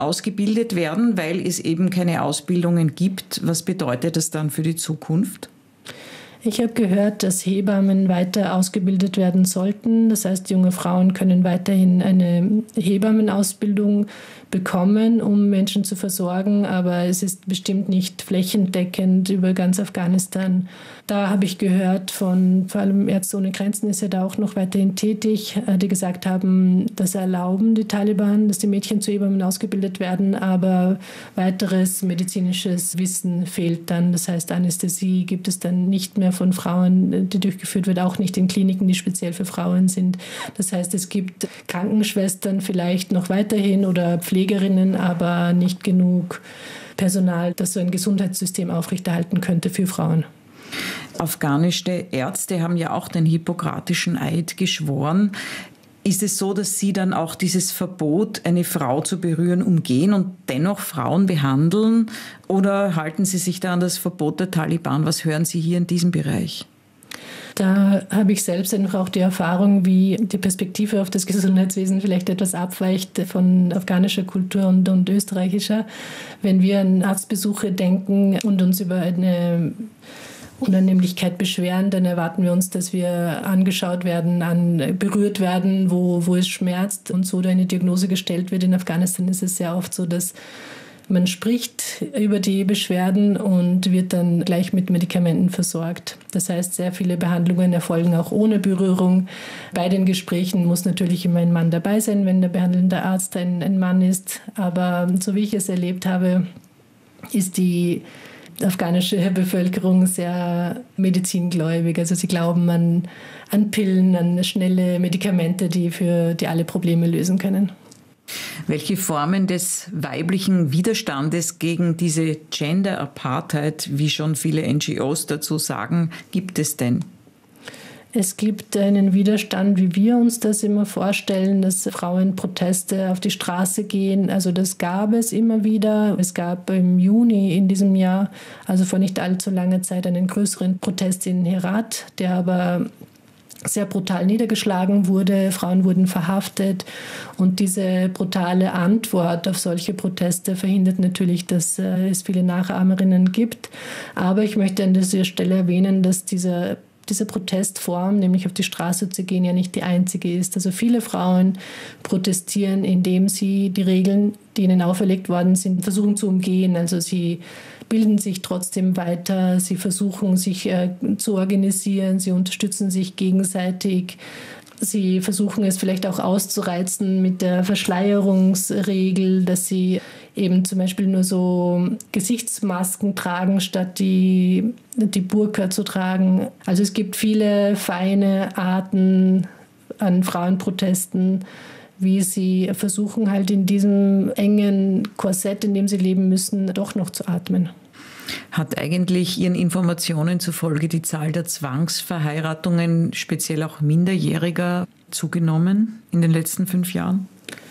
ausgebildet werden, weil es eben keine Ausbildungen gibt. Was bedeutet das dann für die Zukunft? Ich habe gehört, dass Hebammen weiter ausgebildet werden sollten. Das heißt, junge Frauen können weiterhin eine Hebammenausbildung bekommen, um Menschen zu versorgen. Aber es ist bestimmt nicht flächendeckend über ganz Afghanistan. Da habe ich gehört von, vor allem Ärzte ohne Grenzen ist ja da auch noch weiterhin tätig, die gesagt haben, das erlauben die Taliban, dass die Mädchen zu Hebammen ausgebildet werden, aber weiteres medizinisches Wissen fehlt dann. Das heißt, Anästhesie gibt es dann nicht mehr von Frauen, die durchgeführt wird, auch nicht in Kliniken, die speziell für Frauen sind. Das heißt, es gibt Krankenschwestern vielleicht noch weiterhin oder Pflegerinnen, aber nicht genug Personal, das so ein Gesundheitssystem aufrechterhalten könnte für Frauen. Afghanische Ärzte haben ja auch den hippokratischen Eid geschworen. Ist es so, dass Sie dann auch dieses Verbot, eine Frau zu berühren, umgehen und dennoch Frauen behandeln? Oder halten Sie sich da an das Verbot der Taliban? Was hören Sie hier in diesem Bereich? Da habe ich selbst einfach auch die Erfahrung, wie die Perspektive auf das Gesundheitswesen vielleicht etwas abweicht von afghanischer Kultur und österreichischer. Wenn wir an Arztbesuche denken und uns über eine Unannehmlichkeit beschweren, dann erwarten wir uns, dass wir angeschaut werden, berührt werden, wo es schmerzt und so eine Diagnose gestellt wird. In Afghanistan ist es sehr oft so, dass man spricht über die Beschwerden und wird dann gleich mit Medikamenten versorgt. Das heißt, sehr viele Behandlungen erfolgen auch ohne Berührung. Bei den Gesprächen muss natürlich immer ein Mann dabei sein, wenn der behandelnde Arzt ein Mann ist. Aber so wie ich es erlebt habe, ist die afghanische Bevölkerung sehr medizingläubig. Also sie glauben an Pillen, an schnelle Medikamente, die alle Probleme lösen können. Welche Formen des weiblichen Widerstandes gegen diese Gender-Apartheid, wie schon viele NGOs dazu sagen, gibt es denn? Es gibt einen Widerstand, wie wir uns das immer vorstellen, dass Frauen Proteste auf die Straße gehen. Also das gab es immer wieder. Es gab im Juni in diesem Jahr, also vor nicht allzu langer Zeit, einen größeren Protest in Herat, der aber sehr brutal niedergeschlagen wurde. Frauen wurden verhaftet. Und diese brutale Antwort auf solche Proteste verhindert natürlich, dass es viele Nachahmerinnen gibt. Aber ich möchte an dieser Stelle erwähnen, dass diese Protestform, nämlich auf die Straße zu gehen, ja nicht die einzige ist. Also viele Frauen protestieren, indem sie die Regeln, die ihnen auferlegt worden sind, versuchen zu umgehen. Also sie bilden sich trotzdem weiter, sie versuchen sich zu organisieren, sie unterstützen sich gegenseitig. Sie versuchen es vielleicht auch auszureizen mit der Verschleierungsregel, dass sie eben zum Beispiel nur so Gesichtsmasken tragen, statt die Burka zu tragen. Also es gibt viele feine Arten an Frauenprotesten, wie sie versuchen halt in diesem engen Korsett, in dem sie leben müssen, doch noch zu atmen. Hat eigentlich Ihren Informationen zufolge die Zahl der Zwangsverheiratungen, speziell auch Minderjähriger, zugenommen in den letzten 5 Jahren?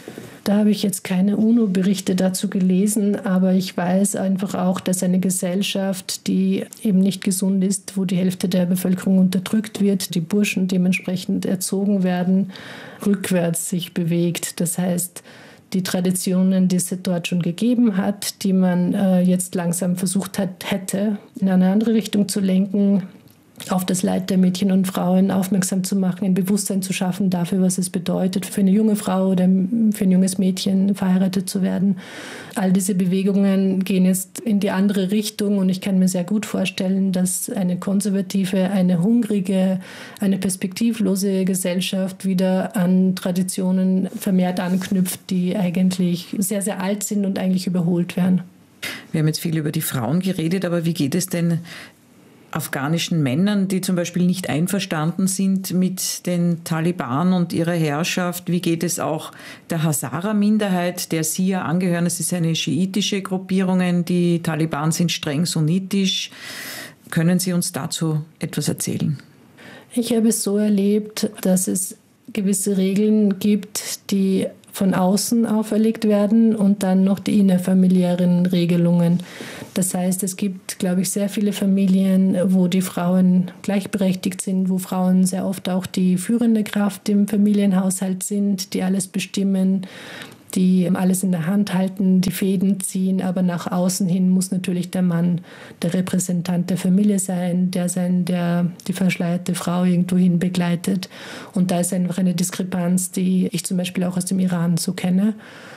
Da habe ich jetzt keine UNO-Berichte dazu gelesen, aber ich weiß einfach auch, dass eine Gesellschaft, die eben nicht gesund ist, wo die Hälfte der Bevölkerung unterdrückt wird, die Burschen dementsprechend erzogen werden, rückwärts sich bewegt. Das heißt, die Traditionen, die es dort schon gegeben hat, die man jetzt langsam versucht hätte, in eine andere Richtung zu lenken, auf das Leid der Mädchen und Frauen aufmerksam zu machen, ein Bewusstsein zu schaffen dafür, was es bedeutet, für eine junge Frau oder für ein junges Mädchen verheiratet zu werden. All diese Bewegungen gehen jetzt in die andere Richtung und ich kann mir sehr gut vorstellen, dass eine konservative, eine hungrige, eine perspektivlose Gesellschaft wieder an Traditionen vermehrt anknüpft, die eigentlich sehr, sehr alt sind und eigentlich überholt werden. Wir haben jetzt viel über die Frauen geredet, aber wie geht es denn afghanischen Männern, die zum Beispiel nicht einverstanden sind mit den Taliban und ihrer Herrschaft? Wie geht es auch der Hazara-Minderheit, der Sie ja angehören? Es ist eine schiitische Gruppierung, die Taliban sind streng sunnitisch. Können Sie uns dazu etwas erzählen? Ich habe es so erlebt, dass es gewisse Regeln gibt, die von außen auferlegt werden und dann noch die innerfamiliären Regelungen. Das heißt, es gibt, glaube ich, sehr viele Familien, wo die Frauen gleichberechtigt sind, wo Frauen sehr oft auch die führende Kraft im Familienhaushalt sind, die alles bestimmen. die alles in der Hand halten, die Fäden ziehen, aber nach außen hin muss natürlich der Mann der Repräsentant der Familie sein, der die verschleierte Frau irgendwo hin begleitet. Und da ist einfach eine Diskrepanz, die ich zum Beispiel auch aus dem Iran so kenne.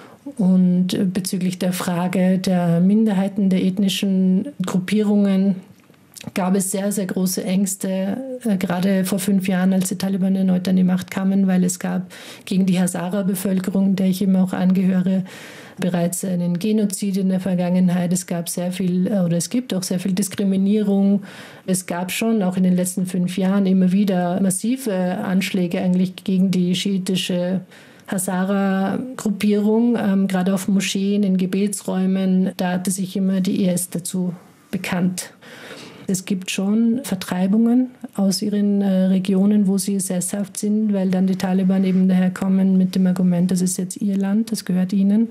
Und bezüglich der Frage der Minderheiten, der ethnischen Gruppierungen, gab es sehr, sehr große Ängste, gerade vor 5 Jahren, als die Taliban erneut an die Macht kamen, weil es gab gegen die Hazara-Bevölkerung, der ich eben auch angehöre, bereits einen Genozid in der Vergangenheit. Es gab es gibt auch sehr viel Diskriminierung. Es gab schon auch in den letzten 5 Jahren immer wieder massive Anschläge eigentlich gegen die schiitische Hazara-Gruppierung, gerade auf Moscheen, in Gebetsräumen. Da hatte sich immer die IS dazu bekannt. Es gibt schon Vertreibungen aus ihren Regionen, wo sie sesshaft sind, weil dann die Taliban eben daherkommen mit dem Argument, das ist jetzt ihr Land, das gehört ihnen.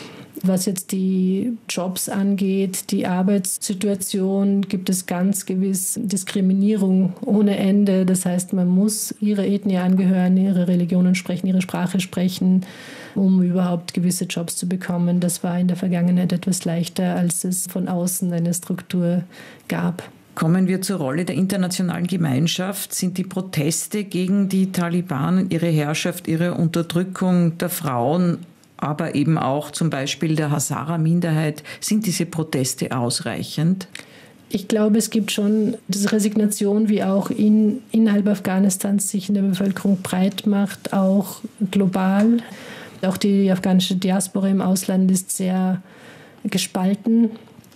Was jetzt die Jobs angeht, die Arbeitssituation, gibt es ganz gewiss Diskriminierung ohne Ende. Das heißt, man muss ihrer Ethnie angehören, ihre Religionen sprechen, ihre Sprache sprechen, um überhaupt gewisse Jobs zu bekommen. Das war in der Vergangenheit etwas leichter, als es von außen eine Struktur gab. Kommen wir zur Rolle der internationalen Gemeinschaft. Sind die Proteste gegen die Taliban, ihre Herrschaft, ihre Unterdrückung der Frauen, aber eben auch zum Beispiel der Hazara-Minderheit, sind diese Proteste ausreichend? Ich glaube, es gibt schon diese Resignation, wie auch innerhalb Afghanistans sich in der Bevölkerung breit macht, auch global. Auch die afghanische Diaspora im Ausland ist sehr gespalten.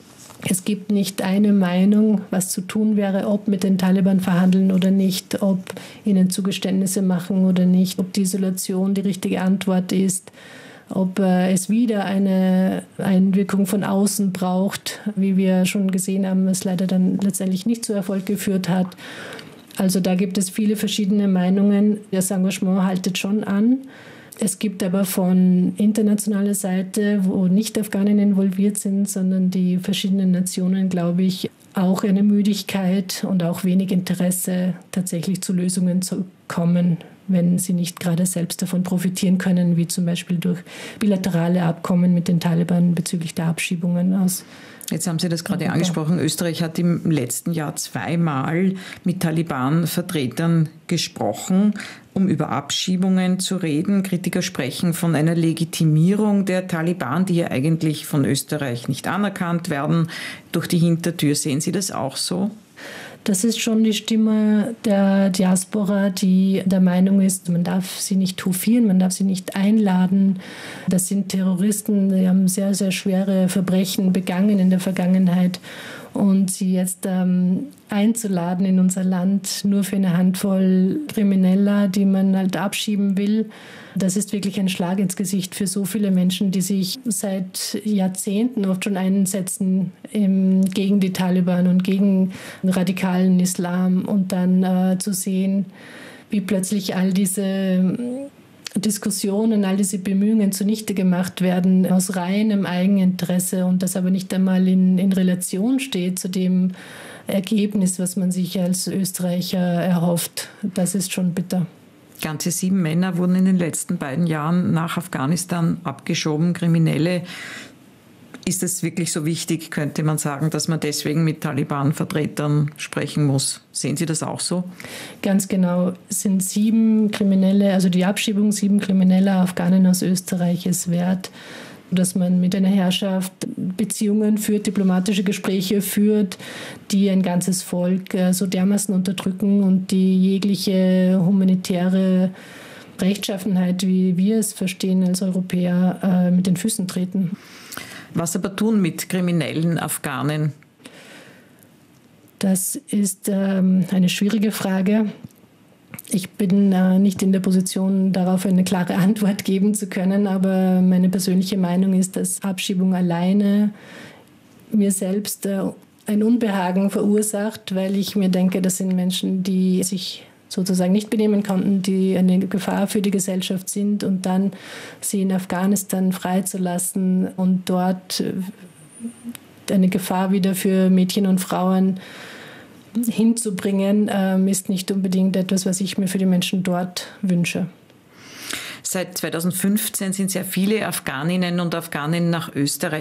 Es gibt nicht eine Meinung, was zu tun wäre, ob mit den Taliban verhandeln oder nicht, ob ihnen Zugeständnisse machen oder nicht, ob die Isolation die richtige Antwort ist, ob es wieder eine Einwirkung von außen braucht, wie wir schon gesehen haben, was leider dann letztendlich nicht zu Erfolg geführt hat. Also da gibt es viele verschiedene Meinungen. Das Engagement haltet schon an. Es gibt aber von internationaler Seite, wo nicht Afghanen involviert sind, sondern die verschiedenen Nationen, glaube ich, auch eine Müdigkeit und auch wenig Interesse, tatsächlich zu Lösungen zu kommen, wenn sie nicht gerade selbst davon profitieren können, wie zum Beispiel durch bilaterale Abkommen mit den Taliban bezüglich der Abschiebungen aus. Jetzt haben Sie das gerade angesprochen. Österreich hat im letzten Jahr 2-mal mit Taliban-Vertretern gesprochen, um über Abschiebungen zu reden. Kritiker sprechen von einer Legitimierung der Taliban, die ja eigentlich von Österreich nicht anerkannt werden, durch die Hintertür. Sehen Sie das auch so? Das ist schon die Stimme der Diaspora, die der Meinung ist, man darf sie nicht hofieren, man darf sie nicht einladen. Das sind Terroristen, die haben sehr, sehr schwere Verbrechen begangen in der Vergangenheit. Und sie jetzt einzuladen in unser Land nur für eine Handvoll Krimineller, die man halt abschieben will, das ist wirklich ein Schlag ins Gesicht für so viele Menschen, die sich seit Jahrzehnten oft schon einsetzen gegen die Taliban und gegen den radikalen Islam. Und dann zu sehen, wie plötzlich all diese Diskussionen, all diese Bemühungen zunichte gemacht werden aus reinem Eigeninteresse und das aber nicht einmal in Relation steht zu dem Ergebnis, was man sich als Österreicher erhofft. Das ist schon bitter. Ganze 7 Männer wurden in den letzten 2 Jahren nach Afghanistan abgeschoben, Kriminelle. Ist es wirklich so wichtig, könnte man sagen, dass man deswegen mit Taliban-Vertretern sprechen muss? Sehen Sie das auch so? Ganz genau. Es sind 7 Kriminelle, also die Abschiebung 7 krimineller Afghanen aus Österreich ist wert, dass man mit einer Herrschaft Beziehungen führt, diplomatische Gespräche führt, die ein ganzes Volk so dermaßen unterdrücken und die jegliche humanitäre Rechtschaffenheit, wie wir es verstehen als Europäer, mit den Füßen treten. Was aber tun mit kriminellen Afghanen? Das ist eine schwierige Frage. Ich bin nicht in der Position, darauf eine klare Antwort geben zu können, aber meine persönliche Meinung ist, dass Abschiebung alleine mir selbst ein Unbehagen verursacht, weil ich mir denke, das sind Menschen, die sich sozusagen nicht benehmen konnten, die eine Gefahr für die Gesellschaft sind und dann sie in Afghanistan freizulassen und dort eine Gefahr wieder für Mädchen und Frauen hinzubringen, ist nicht unbedingt etwas, was ich mir für die Menschen dort wünsche. Seit 2015 sind sehr viele Afghaninnen und Afghanen nach Österreich